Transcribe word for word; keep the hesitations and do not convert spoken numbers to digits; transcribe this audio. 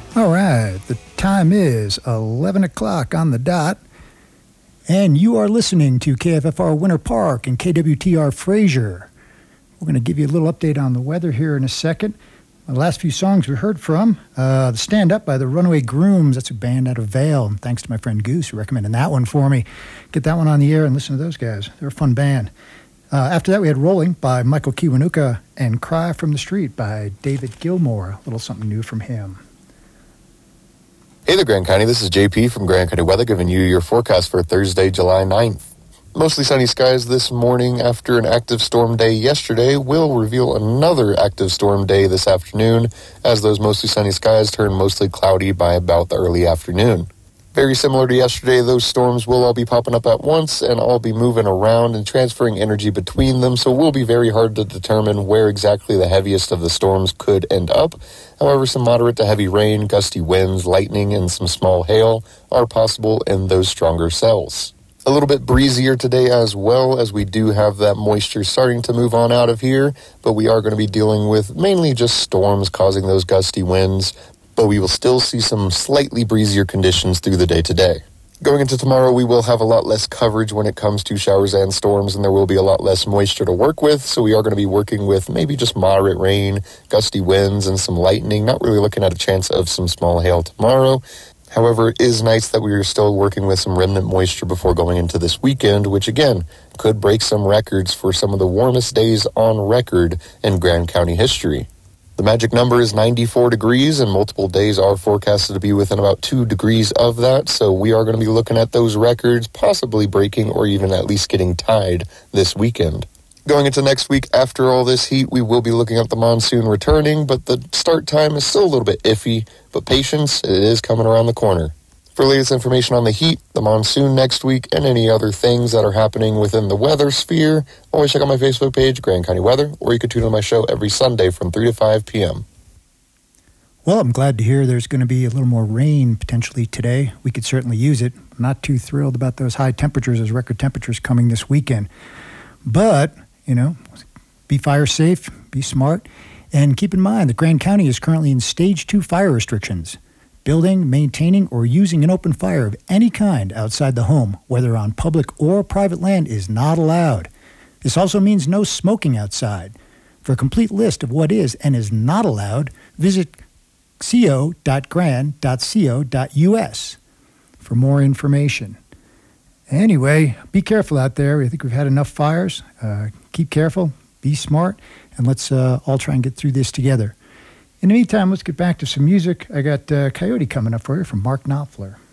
All right, the time is eleven o'clock on the dot, and you are listening to K F F R Winter Park and K W T R Fraser. We're going to give you a little update on the weather here in a second. The last few songs we heard from, uh, the Stand Up by the Runaway Grooms. That's a band out of Vail, and thanks to my friend Goose who recommended that one for me. Get that one on the air and listen to those guys. They're a fun band. Uh, after that, we had Rolling by Michael Kiwanuka and Cry from the Street by David Gilmour. A little something new from him. Hey there, Grand County. This is J P from Grand County Weather giving you your forecast for Thursday, July ninth. Mostly sunny skies this morning after an active storm day yesterday will reveal another active storm day this afternoon as those mostly sunny skies turn mostly cloudy by about the early afternoon. Very similar to yesterday, those storms will all be popping up at once and all be moving around and transferring energy between them, so it will be very hard to determine where exactly the heaviest of the storms could end up. However, some moderate to heavy rain, gusty winds, lightning, and some small hail are possible in those stronger cells. A little bit breezier today as well, as we do have that moisture starting to move on out of here, but we are going to be dealing with mainly just storms causing those gusty winds, but we will still see some slightly breezier conditions through the day today. Going into tomorrow, we will have a lot less coverage when it comes to showers and storms, and there will be a lot less moisture to work with, so we are going to be working with maybe just moderate rain, gusty winds, and some lightning. Not really looking at a chance of some small hail tomorrow. However, it is nice that we are still working with some remnant moisture before going into this weekend, which again, could break some records for some of the warmest days on record in Grand County history. The magic number is ninety-four degrees, and multiple days are forecasted to be within about two degrees of that, so we are going to be looking at those records, possibly breaking or even at least getting tied this weekend. Going into next week, after all this heat, we will be looking at the monsoon returning, but the start time is still a little bit iffy, but patience, it is coming around the corner. For latest information on the heat, the monsoon next week, and any other things that are happening within the weather sphere, always check out my Facebook page, Grand County Weather, or you can tune in my show every Sunday from three to five p.m. Well, I'm glad to hear there's going to be a little more rain potentially today. We could certainly use it. I'm not too thrilled about those high temperatures, those record temperatures coming this weekend. But, you know, be fire safe, be smart, and keep in mind that Grand County is currently in stage two fire restrictions. Building, maintaining, or using an open fire of any kind outside the home, whether on public or private land, is not allowed. This also means no smoking outside. For a complete list of what is and is not allowed, visit co dot grand dot co dot u s for more information. Anyway, be careful out there. I think we've had enough fires. Uh, keep careful, be smart, and let's uh, all try and get through this together. In the meantime, let's get back to some music. I got uh, Coyote coming up for you from Mark Knopfler.